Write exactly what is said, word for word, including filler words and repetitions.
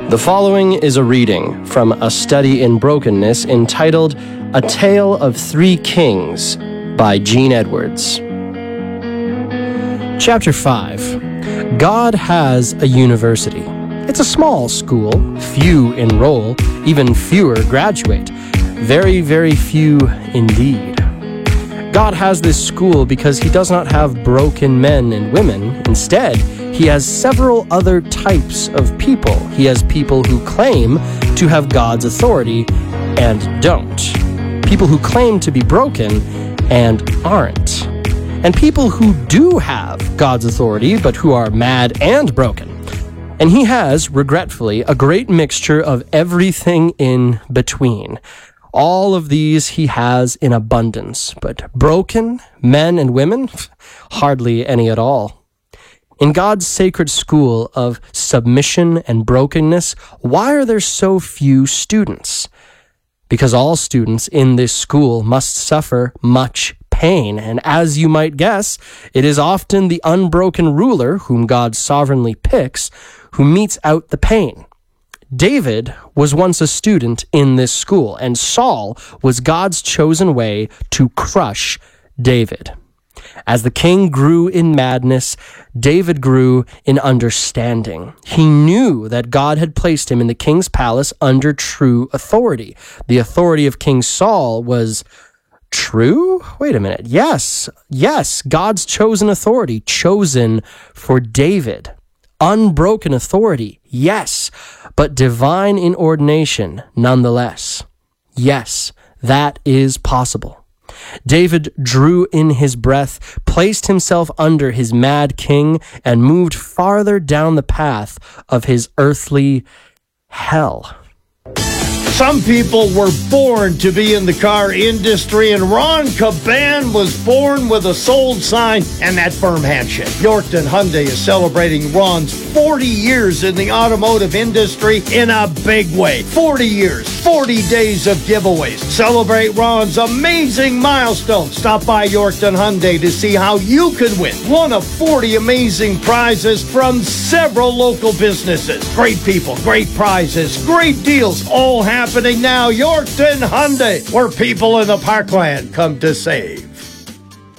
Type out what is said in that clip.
The following is a reading from A Study in Brokenness entitled A Tale of Three Kings by Gene Edwards. Chapter five. God has a university. It's a small school, few enroll, even fewer graduate. Very, very few indeed. God has this school because he does not have broken men and women. Instead, he has several other types of people. He has people who claim to have God's authority and don't. People who claim to be broken and aren't. And people who do have God's authority but who are mad and broken. And he has, regretfully, a great mixture of everything in between. All of these he has in abundance, but broken men and women, hardly any at all. In God's sacred school of submission and brokenness, why are there so few students? Because all students in this school must suffer much pain, and as you might guess, it is often the unbroken ruler, whom God sovereignly picks, who metes out the pain. David was once a student in this school, and Saul was God's chosen way to crush David. As the king grew in madness, David grew in understanding. He knew that God had placed him in the king's palace under true authority. The authority of King Saul was true? Wait a minute. Yes, yes, God's chosen authority, chosen for David. Unbroken authority, yes, but divine inordination nonetheless. Yes, that is possible. David drew in his breath, placed himself under his mad king, and moved farther down the path of his earthly hell. Some people were born to be in the car industry, and Ron Caban was born with a sold sign and that firm handshake. Yorkton Hyundai is celebrating Ron's forty years in the automotive industry in a big way. forty years, forty days of giveaways. Celebrate Ron's amazing milestone. Stop by Yorkton Hyundai to see how you could win one of forty amazing prizes from several local businesses. Great people, great prizes, great deals, all happening now. Yorkton Hyundai, where people in the Parkland come to save.